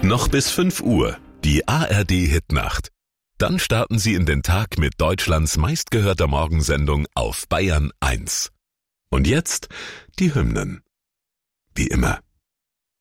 Noch bis 5 Uhr, die ARD-Hitnacht. Dann starten Sie in den Tag mit Deutschlands meistgehörter Morgensendung auf Bayern 1. Und jetzt die Hymnen. Wie immer,